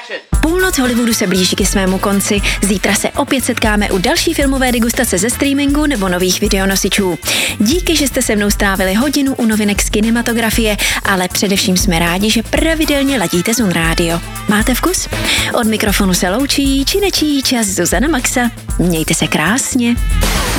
Půlnoc Hollywoodu se blíží ke svému konci. Zítra se opět setkáme u další filmové degustace ze streamingu nebo nových videonosičů. Díky, že jste se mnou strávili hodinu u novinek z kinematografie, ale především jsme rádi, že pravidelně ladíte Zun Radio. Máte vkus? Od mikrofonu se loučí či nečí čas Zuzana Maxa. Mějte se krásně.